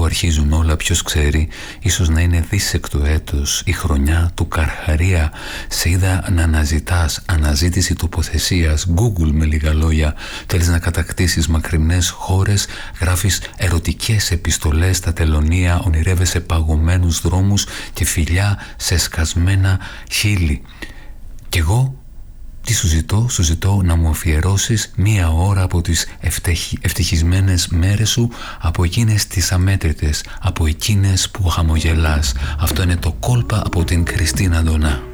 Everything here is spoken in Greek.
που αρχίζουν όλα, ποιος ξέρει, ίσως να είναι δίσεκτο έτος, η χρονιά του Καρχαρία. Σε είδα να αναζητάς, αναζήτηση τοποθεσίας, Google με λίγα λόγια. Θέλεις να κατακτήσεις μακρινές χώρες, γράφεις ερωτικές επιστολές στα τελωνία, ονειρεύεσαι παγωμένους δρόμους και φιλιά σε σκασμένα χείλη. Κι εγώ τι σου ζητώ? Σου ζητώ να μου αφιερώσεις 1 ώρα από τις ευτυχισμένες μέρες σου, από εκείνες τις αμέτρητες, από εκείνες που χαμογελάς. Αυτό είναι το κόλπα από την Κριστίνα Ντονά.